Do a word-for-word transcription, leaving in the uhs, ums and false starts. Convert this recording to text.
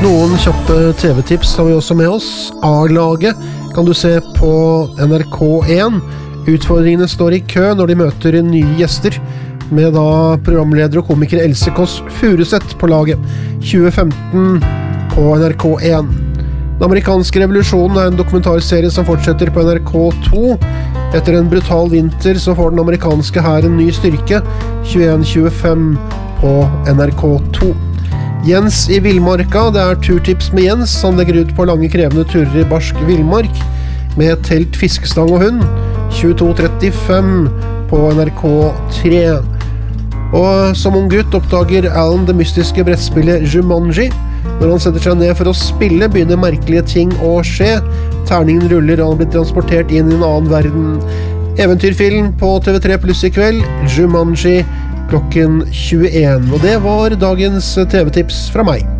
Noen kjappe T V-tips har vi også med oss. A-laget kan du se på N R K én. Utfordringene står i kø når de møter nye gjester, med da programleder og komiker Else Kåss Furuseth på laget. tjue femten på N R K én. Den amerikanske revolusjonen er en dokumentarserie som fortsetter på N R K to. Etter en brutal vinter så får den amerikanske hæren ny styrke. tjueen tjuefem på N R K to. Jens i Villmarka, det er turtips med Jens. Han legger ut på lange krevende turer i barsk villmark med telt, fiskestang og hund. tjueto trettifem på N R K tre. Og som ung gutt oppdager Alan det mystiske brettspillet Jumanji. Når han setter seg ned for å spille, begynner merkelige ting å skje. Terningen ruller, og han blir transportert inn i en annen verden. Eventyrfilm på T V tre pluss i kveld, Jumanji klokken tjueen. Og det var dagens T V-tips fra meg.